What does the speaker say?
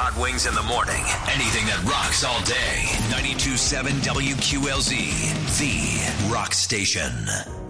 Hot Wings in the morning. Anything that rocks all day. 92.7 WQLZ, the rock station.